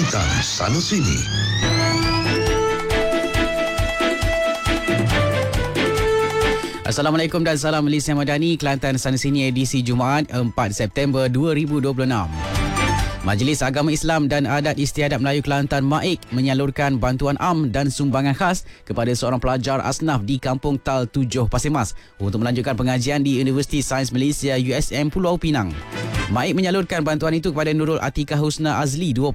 Kelantan sana sini. Assalamualaikum dan salam Malaysia Madani. Kelantan sana sini edisi Jumaat 4 September 2026. Majlis Agama Islam dan Adat Istiadat Melayu Kelantan MAIK menyalurkan bantuan am dan sumbangan khas kepada seorang pelajar asnaf di Kampung Tal 7 Pasir Mas untuk melanjutkan pengajian di Universiti Sains Malaysia USM Pulau Pinang. MAIK menyalurkan bantuan itu kepada Nurul Atikah Husna Azli,